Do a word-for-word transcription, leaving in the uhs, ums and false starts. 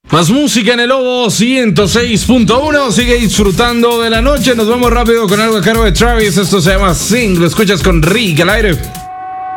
Más música en el Lobo ciento seis punto uno. Sigue disfrutando de la noche. Nos vamos rápido con algo a cargo de Travis. Esto se llama Sing. Lo escuchas con Rick al aire.